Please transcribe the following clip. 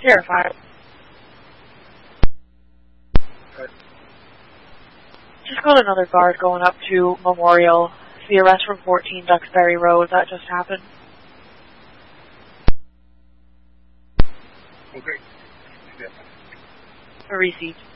Sierra 5. Okay. Just got another guard going up to Memorial. The arrest from 14 Duxbury Road, that just happened. Okay. Yeah. A receipt.